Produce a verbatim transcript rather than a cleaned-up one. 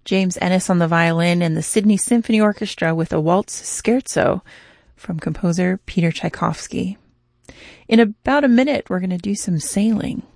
James Ennis on the violin, and the Sydney Symphony Orchestra with a waltz scherzo from composer Peter Tchaikovsky. In about a minute, we're going to do some sailing.